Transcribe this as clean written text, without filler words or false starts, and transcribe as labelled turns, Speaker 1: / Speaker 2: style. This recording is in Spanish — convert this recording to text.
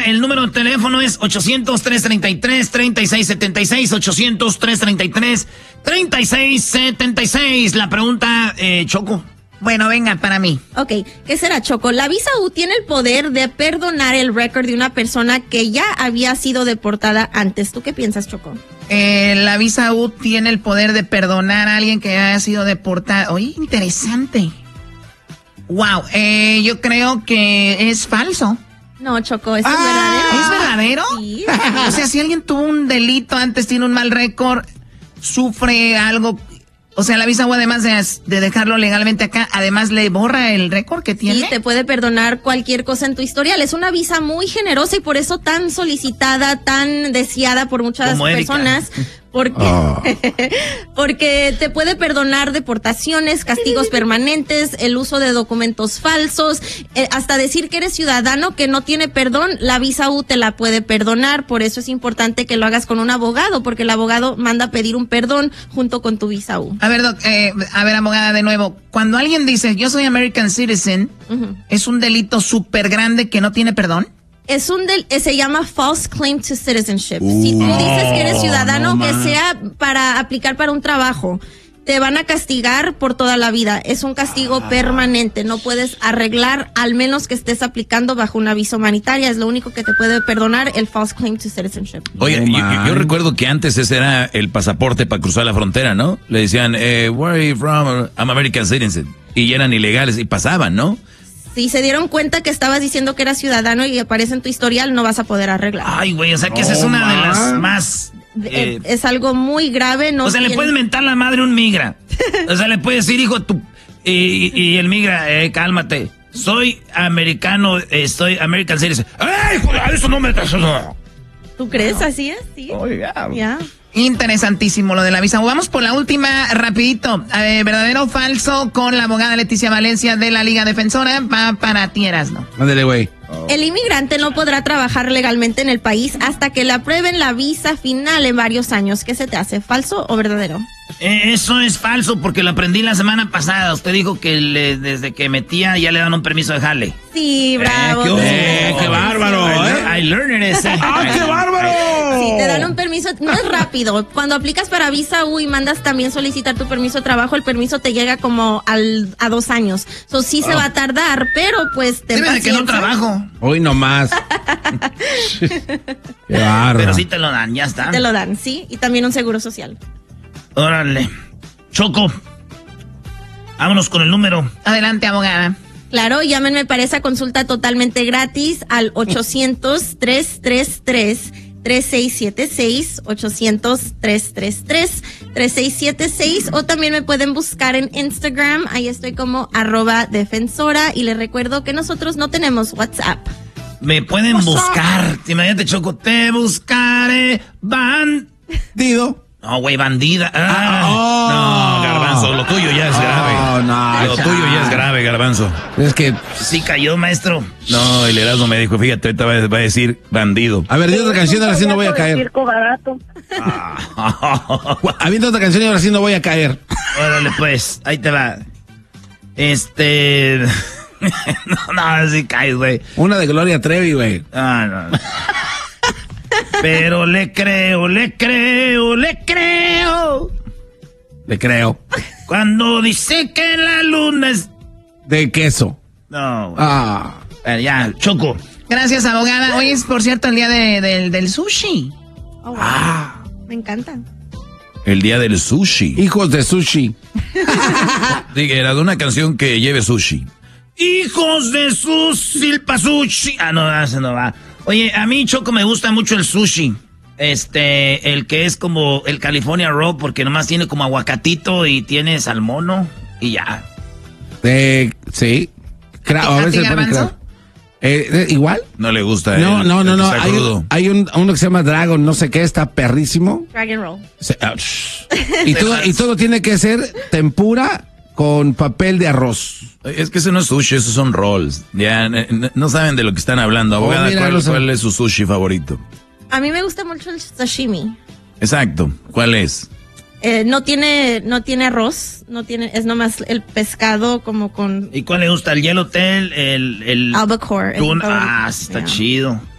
Speaker 1: el número de teléfono es 800-333-3676, 800-333-3676. La pregunta, Choco.
Speaker 2: Bueno, venga, para mí.
Speaker 3: Ok, ¿qué será, Choco? La visa U tiene el poder de perdonar el récord de una persona que ya había sido deportada antes. ¿Tú qué piensas, Choco?
Speaker 2: La visa U tiene el poder de perdonar a alguien que haya sido deportado. Oye, interesante. Wow, yo creo que es falso.
Speaker 3: No, Choco, eso es verdadero.
Speaker 2: ¿Es verdadero?
Speaker 3: Sí.
Speaker 2: O sea, si alguien tuvo un delito antes, tiene un mal récord, sufre algo... O sea, la visa U, además de dejarlo legalmente acá, además le borra el récord que tiene.
Speaker 3: Sí, te puede perdonar cualquier cosa en tu historial. Es una visa muy generosa y por eso tan solicitada, tan deseada por muchas personas. Porque te puede perdonar deportaciones, castigos permanentes, el uso de documentos falsos, hasta decir que eres ciudadano que no tiene perdón, la visa U te la puede perdonar. Por eso es importante que lo hagas con un abogado, porque el abogado manda a pedir un perdón junto con tu visa U.
Speaker 2: A ver, abogada, de nuevo, cuando alguien dice yo soy American Citizen, ¿es un delito súper grande que no tiene perdón?
Speaker 3: Se llama false claim to citizenship. Si tú dices que eres ciudadano, que sea para aplicar para un trabajo, te van a castigar por toda la vida. Es un castigo permanente. No puedes arreglar al menos que estés aplicando bajo una visa humanitaria. Es lo único que te puede perdonar el false claim to citizenship.
Speaker 4: Oye, yo recuerdo que antes ese era el pasaporte para cruzar la frontera, ¿no? Le decían, where are you from? I'm American citizen. Y eran ilegales y pasaban, ¿no?
Speaker 3: Si se dieron cuenta que estabas diciendo que eras ciudadano y aparece en tu historial, no vas a poder arreglar.
Speaker 1: Ay, güey, o sea que esa es una de las más...
Speaker 3: es algo muy grave. No,
Speaker 1: o sea, le puedes mentar la madre a un migra. O sea, le puedes decir, hijo, tú... Y el migra, cálmate. Soy americano, estoy American Citizen. ¡Ay, eso no me...
Speaker 3: ¿Tú crees? ¿Así es? Sí.
Speaker 1: Oh, yeah.
Speaker 3: Yeah.
Speaker 2: Interesantísimo lo de la visa. Vamos por la última, rapidito. ¿Verdadero o falso con la abogada Leticia Valencia de la Liga Defensora? Va para ti, Erasmo.
Speaker 4: Ándale, güey.
Speaker 3: El inmigrante no podrá trabajar legalmente en el país hasta que le aprueben la visa final en varios años. ¿Qué se te hace? ¿Falso o verdadero?
Speaker 1: Eso es falso porque lo aprendí la semana pasada. Usted dijo que desde que metía ya le dan un permiso de jale.
Speaker 3: Sí, bravo.
Speaker 4: ¡Qué bárbaro!
Speaker 1: I learned it.
Speaker 4: ¡Qué bárbaro!
Speaker 3: Sí, te dan un permiso, no es rápido. Cuando aplicas para visa U y mandas también solicitar tu permiso de trabajo, el permiso te llega como a 2 años. So, sí se va a tardar, pero pues te
Speaker 1: de que no trabajo.
Speaker 4: Hoy nomás. Qué bárbaro.
Speaker 1: Pero sí te lo dan, ya está.
Speaker 3: Te lo dan, sí, y también un seguro social.
Speaker 1: Órale. Choco, vámonos con el número.
Speaker 2: Adelante, abogada.
Speaker 3: Claro, llámenme para esa consulta totalmente gratis al 800-333-3676, 800-333-3676, o también me pueden buscar en Instagram, ahí estoy como @defensora, y les recuerdo que nosotros no tenemos WhatsApp.
Speaker 1: Me pueden buscar, imagínate, Choco, te buscaré,
Speaker 4: bandido.
Speaker 1: No, güey, bandida.
Speaker 4: No,
Speaker 1: Garbanzo, lo tuyo ya es grave. Lo tuyo ya es grave, Garbanzo.
Speaker 4: Es que...
Speaker 1: Sí cayó, maestro.
Speaker 4: No, el Erasmo me dijo, fíjate, ahorita va a decir bandido. A ver, di otra canción, ahora sí no voy a caer.
Speaker 5: Circo barato.
Speaker 4: Habiendo otra canción y ahora sí no voy a caer.
Speaker 1: Órale, pues, ahí te va. No, así caes, güey.
Speaker 4: Una de Gloria Trevi, güey.
Speaker 1: No. Pero le creo. Cuando dice que la luna es...
Speaker 4: de queso.
Speaker 1: No. Ya, Choco.
Speaker 2: Gracias, abogada. Hoy es, por cierto, el día del sushi.
Speaker 3: Oh, wow. Me encanta.
Speaker 4: El día del sushi. Hijos de sushi. Era de una canción que lleve sushi.
Speaker 1: Hijos de sushi, sushi. No, ese no va. Oye, a mí, Choco, me gusta mucho el sushi. El que es como el California Roll, porque nomás tiene como aguacatito y tiene salmono y ya.
Speaker 4: Sí.
Speaker 2: ¿A ti, Garbanzo?
Speaker 4: ¿Igual?
Speaker 1: No le gusta.
Speaker 4: No. Hay uno que se llama Dragon, no sé qué, está perrísimo.
Speaker 3: Dragon Roll.
Speaker 4: Y todo tiene que ser tempura con papel de arroz.
Speaker 1: Es que eso no es sushi, esos son rolls. Ya no saben de lo que están hablando. Abogada, ¿cuál es su sushi favorito?
Speaker 3: A mí me gusta mucho el sashimi.
Speaker 1: Exacto. ¿Cuál es?
Speaker 3: No tiene arroz, es nomás el pescado como con...
Speaker 1: ¿Y cuál le gusta? ¿El Yellowtail? El
Speaker 3: albacore.
Speaker 1: Está chido.